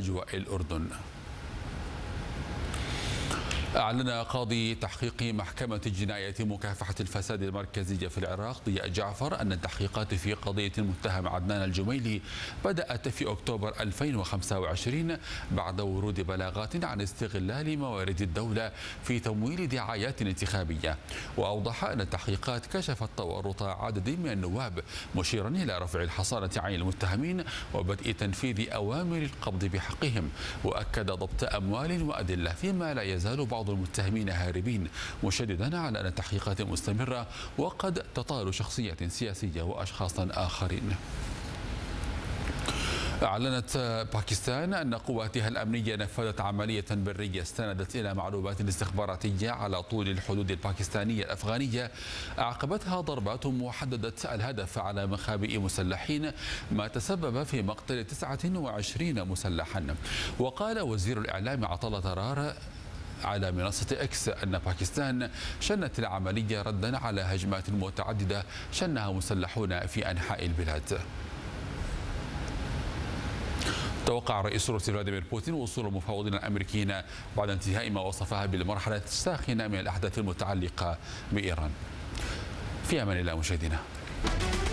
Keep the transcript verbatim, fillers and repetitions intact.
أجواء الأردن. أعلن قاضي تحقيق محكمة الجناية مكافحة الفساد المركزية في العراق ضياء جعفر أن التحقيقات في قضية المتهم عدنان الجميلي بدأت في أكتوبر ألفين وخمسة وعشرين بعد ورود بلاغات عن استغلال موارد الدولة في تمويل دعايات انتخابية. وأوضح أن التحقيقات كشفت تورط عدد من النواب مشيرا إلى رفع الحصانة عن المتهمين وبدء تنفيذ أوامر القبض بحقهم، وأكد ضبط أموال وأدلة فيما لا يزال بعض بعض المتهمين هاربين، مشددا على أن التحقيقات مستمرة وقد تطال شخصيات سياسية وأشخاص آخرين. أعلنت باكستان أن قواتها الأمنية نفذت عملية برية استندت إلى معلومات استخباراتية على طول الحدود الباكستانية الأفغانية أعقبتها ضربات محددة الهدف على مخابئ مسلحين، ما تسبب في مقتل تسعة وعشرين مسلحا. وقال وزير الإعلام عطلة طرار على منصة إكس أن باكستان شنت العملية ردا على هجمات متعددة شنها مسلحون في أنحاء البلاد. توقع رئيس روسيا فلاديمير بوتين وصول المفاوضين الأمريكيين بعد انتهاء ما وصفها بالمرحلة الساخنة من الأحداث المتعلقة بإيران. في أمان الله مشاهدينا.